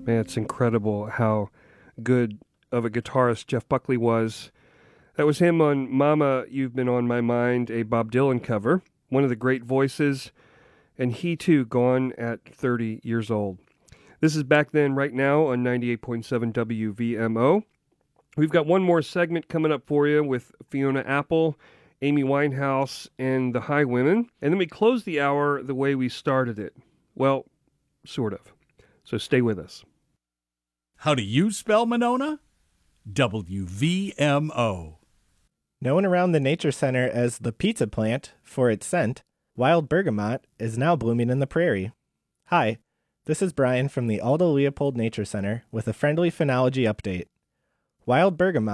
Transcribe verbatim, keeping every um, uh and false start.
Man, it's incredible how good of a guitarist Jeff Buckley was. That was him on Mama, You've Been on My Mind, a Bob Dylan cover. One of the great voices, and he too gone at thirty years old. This is Back Then, Right Now on ninety-eight point seven W V M O. We've got one more segment coming up for you with Fiona Apple, Amy Winehouse, and the Highwomen. And then we close the hour the way we started it. Well, sort of. So stay with us. How do you spell Monona? W V M O. Known around the Nature Center as the pizza plant for its scent, wild bergamot is now blooming in the prairie. Hi, this is Brian from the Aldo Leopold Nature Center with a friendly phenology update. Wild bergamot